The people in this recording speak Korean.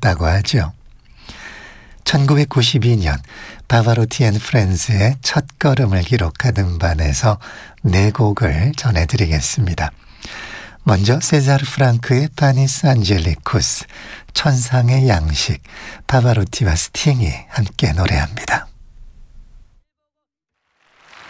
했다고 하죠. 1992년 파바로티 앤 프렌즈의 첫걸음을 기록한 음반에서 네 곡을 전해드리겠습니다. 먼저 세자르 프랑크의 파니스 안젤리쿠스, 천상의 양식, 파바로티와 스팅이 함께 노래합니다.